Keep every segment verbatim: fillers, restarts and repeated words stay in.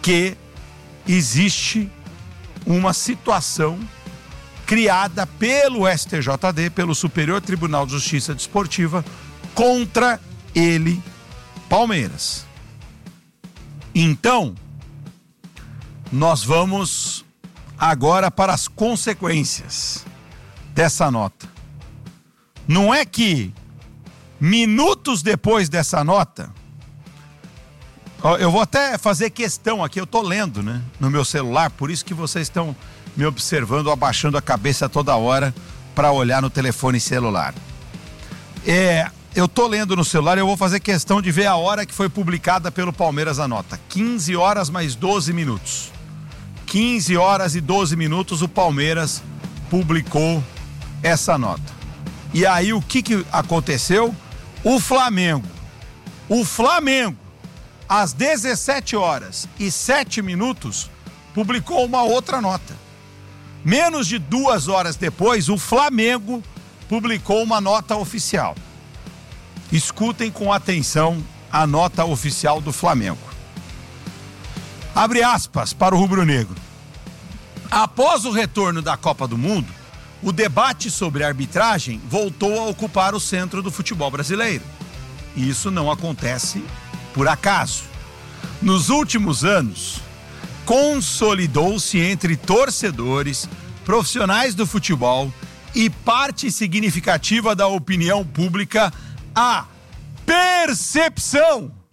que existe uma situação criada pelo S T J D, pelo Superior Tribunal de Justiça Desportiva, contra ele, Palmeiras. Então, nós vamos agora para as consequências dessa nota. Não é que minutos depois dessa nota, eu vou até fazer questão aqui, eu tô lendo, né, no meu celular, por isso que vocês estão me observando, abaixando a cabeça toda hora para olhar no telefone celular. É, eu tô lendo no celular e eu vou fazer questão de ver a hora que foi publicada pelo Palmeiras a nota. quinze horas mais doze minutos. quinze horas e doze minutos o Palmeiras publicou essa nota. E aí o que que aconteceu? O Flamengo, o Flamengo, às dezessete horas e sete minutos, publicou uma outra nota. Menos de duas horas depois, o Flamengo publicou uma nota oficial. Escutem com atenção a nota oficial do Flamengo. Abre aspas para o rubro-negro. Após o retorno da Copa do Mundo, o debate sobre arbitragem voltou a ocupar o centro do futebol brasileiro. E isso não acontece por acaso. Nos últimos anos, consolidou-se entre torcedores, profissionais do futebol e parte significativa da opinião pública a percepção.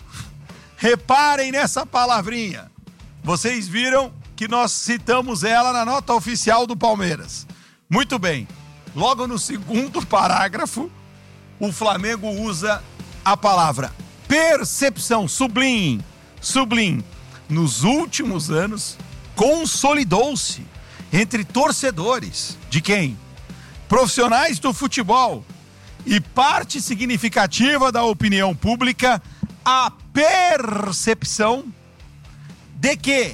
Reparem nessa palavrinha. Vocês viram que nós citamos ela na nota oficial do Palmeiras. Muito bem. Logo no segundo parágrafo, o Flamengo usa a palavra percepção, sublinhe, sublinhe. Nos últimos anos, consolidou-se entre torcedores, de quem? Profissionais do futebol e parte significativa da opinião pública, a percepção de que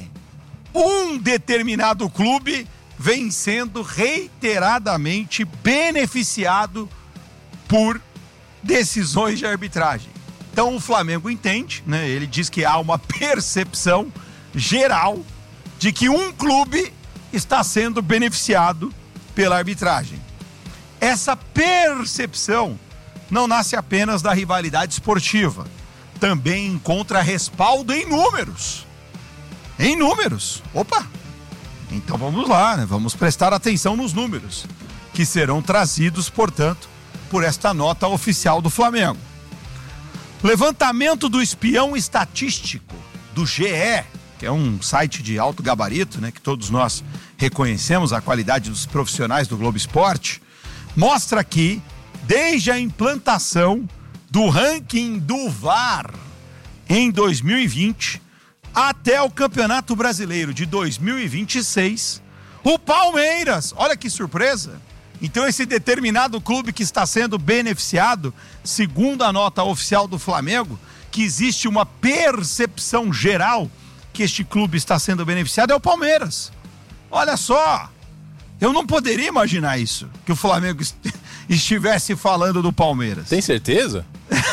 um determinado clube vem sendo reiteradamente beneficiado por decisões de arbitragem. Então o Flamengo entende, né? Ele diz que há uma percepção geral de que um clube está sendo beneficiado pela arbitragem. Essa percepção não nasce apenas da rivalidade esportiva, também encontra respaldo em números. Em números. Opa! Então vamos lá, né? Vamos prestar atenção nos números, que serão trazidos, portanto, por esta nota oficial do Flamengo. Levantamento do espião estatístico do G E, que é um site de alto gabarito, né, que todos nós reconhecemos a qualidade dos profissionais do Globo Esporte, mostra que, desde a implantação do ranking do V A R em dois mil e vinte até o Campeonato Brasileiro de dois mil e vinte e seis, o Palmeiras, olha que surpresa, então esse determinado clube que está sendo beneficiado, segundo a nota oficial do Flamengo, que existe uma percepção geral que este clube está sendo beneficiado, é o Palmeiras. Olha só, eu não poderia imaginar isso, que o Flamengo est- estivesse falando do Palmeiras. Tem certeza?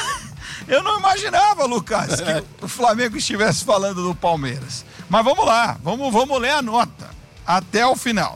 Eu não imaginava, Lucas, que o Flamengo estivesse falando do Palmeiras. Mas vamos lá, vamos, vamos ler a nota até o final.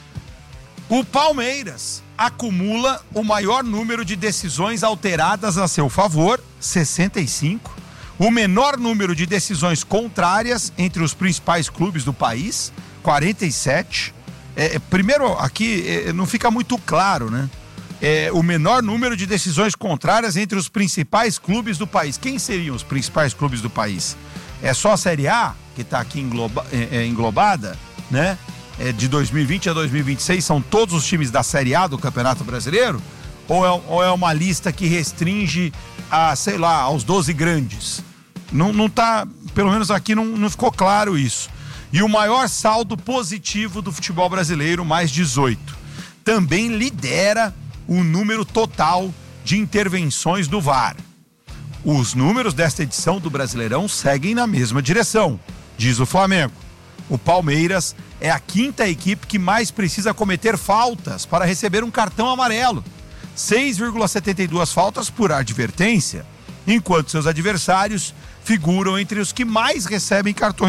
O Palmeiras acumula o maior número de decisões alteradas a seu favor, sessenta e cinco, o menor número de decisões contrárias entre os principais clubes do país, quarenta e sete. É, primeiro, aqui é, não fica muito claro, né? É, o menor número de decisões contrárias entre os principais clubes do país. Quem seriam os principais clubes do país? É só a Série A, que está aqui engloba, é, é, englobada, né? É, de dois mil e vinte a dois mil e vinte e seis, são todos os times da Série A do Campeonato Brasileiro? Ou é, ou é uma lista que restringe a, sei lá, aos doze grandes? Não, não tá, pelo menos aqui não, não ficou claro isso. E o maior saldo positivo do futebol brasileiro, mais dezoito. Também lidera o número total de intervenções do V A R. Os números desta edição do Brasileirão seguem na mesma direção, diz o Flamengo. O Palmeiras é a quinta equipe que mais precisa cometer faltas para receber um cartão amarelo. seis vírgula setenta e duas faltas por advertência, enquanto seus adversários figuram entre os que mais recebem cartões